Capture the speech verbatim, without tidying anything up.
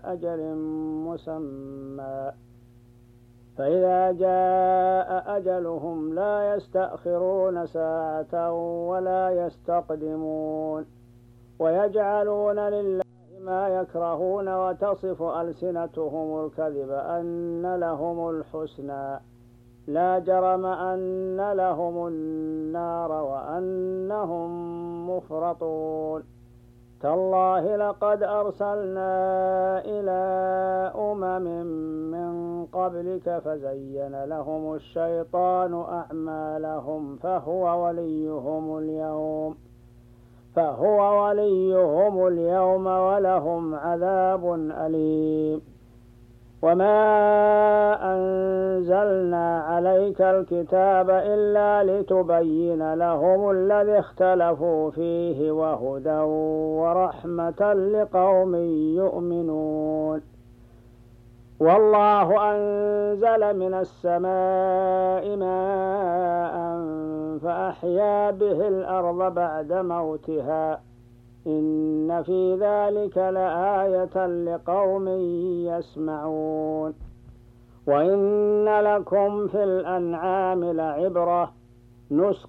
أجل مسمى فإذا جاء أجلهم لا يستأخرون ساعة ولا يستقدمون ويجعلون لله ما يكرهون وتصف ألسنتهم الكذب أن لهم الحسنى لا جرم أن لهم النار وأنهم مفرطون تالله لقد أرسلنا إلى أمم من قبلك فزين لهم الشيطان أعمالهم فهو وليهم اليوم فهو وليهم اليوم ولهم عذاب أليم وما أنزلنا عليك الكتاب إلا لتبين لهم الذي اختلفوا فيه وهدى ورحمة لقوم يؤمنون والله أنزل من السماء ماء فأحيا به الأرض بعد موتها إن في ذلك لآية لقوم يسمعون وإن لكم في الأنعام لعبرة نسق